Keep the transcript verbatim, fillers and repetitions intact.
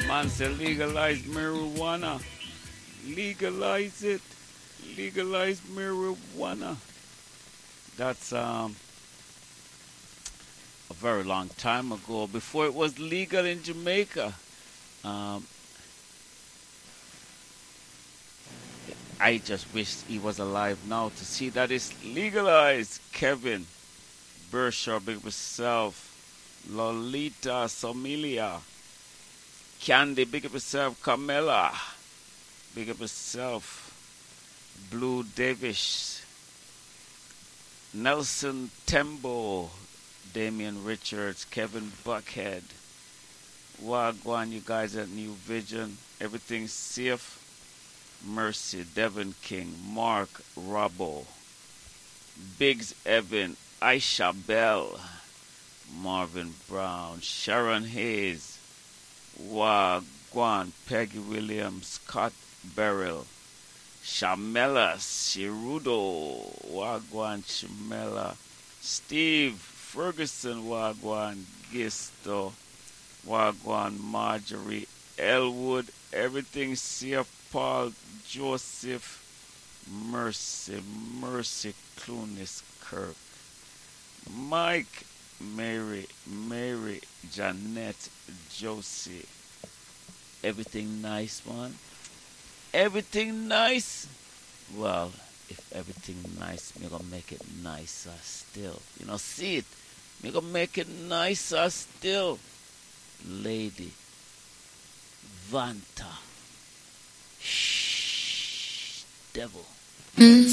Man say legalize marijuana. Legalize it. Legalize marijuana. That's um a very long time ago, before it was legal in Jamaica. Um, I just wish he was alive now to see that it's legalized. Kevin Bershaw, big up yourself. Lolita Somilia. Candy, big up yourself. Carmela, big up yourself. Blue Davis. Nelson Tembo. Damian Richards. Kevin Buckhead. Wagwan, you guys at New Vision. Everything's safe. Mercy, Devin King, Mark Robbo, Biggs Evan, Aisha Bell, Marvin Brown, Sharon Hayes, Wagwan, Peggy Williams, Scott Beryl, Shamela Shirudo, Wagwan Shamela, Steve Ferguson, Wagwan Gisto, Wagwan Marjorie Elwood, everything safe. Paul Joseph Mercy, Mercy Clunis Kirk, Mike, Mary, Mary, Jeanette, Josie. Everything nice, man? Everything nice? Well, if everything nice, me gonna make it nicer still. You know, see it? Me gonna make it nicer still. Lady Vanta. Shh, devil.